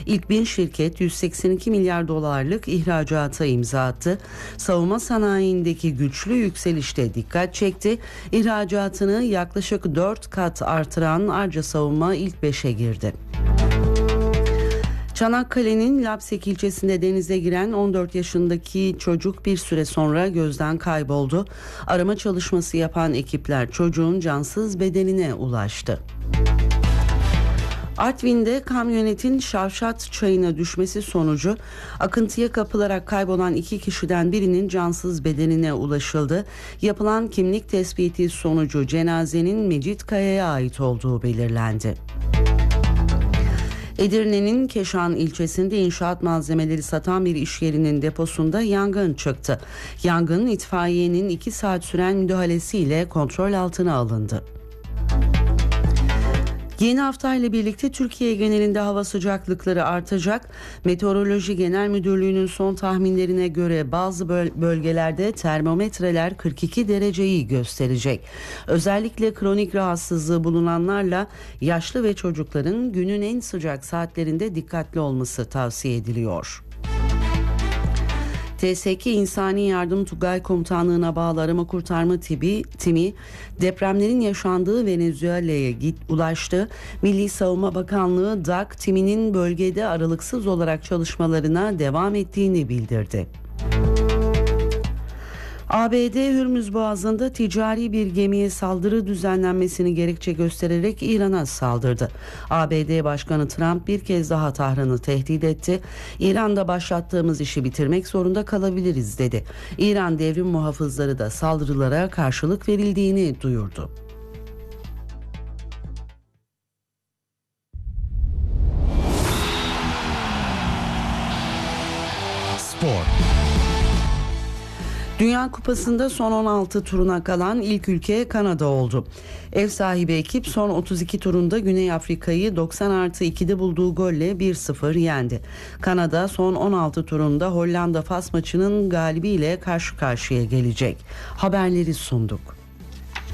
İlk 1000 şirket 182 milyar dolarlık ihracata imza attı. Savunma sanayindeki güçlü yükselişte dikkat çekti. İhracatını yaklaşık 4 kat artıran Arca Savunma ilk 5'e girdi. Çanakkale'nin Lapsek ilçesinde denize giren 14 yaşındaki çocuk bir süre sonra gözden kayboldu. Arama çalışması yapan ekipler çocuğun cansız bedenine ulaştı. Artvin'de kamyonetin Şavşat çayına düşmesi sonucu akıntıya kapılarak kaybolan 2 kişiden birinin cansız bedenine ulaşıldı. Yapılan kimlik tespiti sonucu cenazenin Mecitkaya'ya ait olduğu belirlendi. Edirne'nin Keşan ilçesinde inşaat malzemeleri satan bir iş yerinin deposunda yangın çıktı. Yangın itfaiyenin 2 saat süren müdahalesiyle kontrol altına alındı. Yeni hafta ile birlikte Türkiye genelinde hava sıcaklıkları artacak. Meteoroloji Genel Müdürlüğü'nün son tahminlerine göre bazı bölgelerde termometreler 42 dereceyi gösterecek. Özellikle kronik rahatsızlığı bulunanlarla yaşlı ve çocukların günün en sıcak saatlerinde dikkatli olması tavsiye ediliyor. TSK İnsani Yardım Tugay Komutanlığı'na bağlı arama kurtarma timi depremlerin yaşandığı Venezuela'ya ulaştı. Milli Savunma Bakanlığı DAK timinin bölgede aralıksız olarak çalışmalarına devam ettiğini bildirdi. ABD Hürmüz Boğazı'nda ticari bir gemiye saldırı düzenlenmesini gerekçe göstererek İran'a saldırdı. ABD Başkanı Trump bir kez daha Tahran'ı tehdit etti. İran'da başlattığımız işi bitirmek zorunda kalabiliriz dedi. İran devrim muhafızları da saldırılara karşılık verildiğini duyurdu. Spor. Dünya Kupası'nda son 16 turuna kalan ilk ülke Kanada oldu. Ev sahibi ekip son 32 turunda Güney Afrika'yı 90+2'de bulduğu golle 1-0 yendi. Kanada son 16 turunda Hollanda-Fas maçının galibiyle karşı karşıya gelecek. Haberleri sunduk.